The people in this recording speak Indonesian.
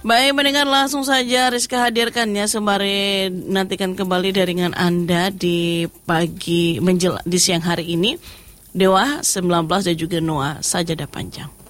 Baik, mendengar langsung saja Rizka hadirkannya sembari nantikan kembali jaringan Anda di di siang hari ini. Dewa 19 dan juga Noah Sajadah Panjang.